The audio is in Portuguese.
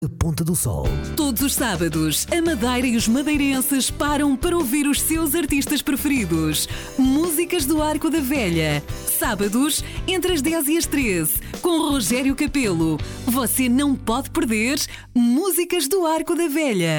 A Ponta do Sol. Todos os sábados, a Madeira e os madeirenses param para ouvir os seus artistas preferidos. Músicas do Arco da Velha. Sábados, entre as 10 e as 13, com Rogério Capelo. Você não pode perder Músicas do Arco da Velha.